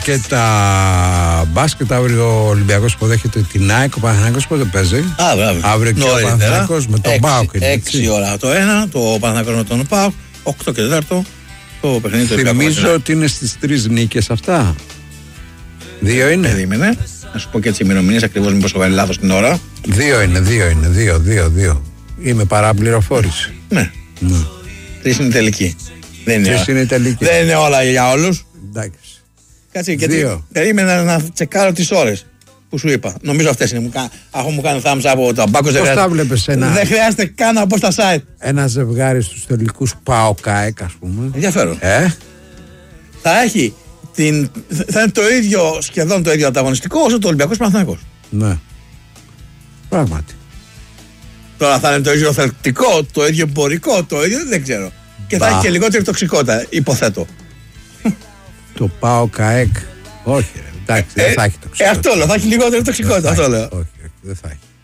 και τα μπάσκετ. Αύριο ο Ολυμπιακός υποδέχεται την ΑΕΚ. Ο Παναθηναϊκός πότε παίζει? Αύριο και ο Παναθηναϊκός με τον ΠΑΟΚ. 6 ώρα το ένα, το Παναθηναϊκός με τον ΠΑΟΚ. 8 και 4 το παιχνίδι του. Θυμίζω ότι είναι στις 3 νίκες αυτά. 2 είναι. Περίμενε. Να σου πω και τις ημερομηνίες ακριβώς, μήπως έχω κάνει λάθος την ώρα. 2 είναι. 2. Είμαι παραπληροφόρηση. Ναι. 3 είναι τελική. Δεν είναι όλα για όλους. Εντάξει. Κάτσε γιατί περίμενα να τσεκάρω τις ώρες που σου είπα. Νομίζω αυτές είναι. Αφού μου κάνει thumbs up από το Αμπάκος. Πώς τα βλέπεις δεν χρειάζεται καν να πω στα site. Ένα ζευγάρι στους τελικούς ΠΑΟΚ-ΑΕΚ, ας πούμε. Ενδιαφέρον. Θα έχει θα είναι το ίδιο, σχεδόν το ίδιο ανταγωνιστικό όσο το Ολυμπιακός Παναθηναϊκός. Ναι. Πράγματι. Τώρα θα είναι το ίδιο θελκτικό, το ίδιο εμπορικό, το ίδιο δεν ξέρω. Και θα έχει και λιγότερη τοξικότητα, υποθέτω. Το ΠΑΟΚ-ΑΕΚ. Όχι, εντάξει, δεν θα έχει τοξικότητα. Αυτό λέω, θα έχει λιγότερη τοξικότητα. Αυτό λέω. Όχι, δεν θα έχει.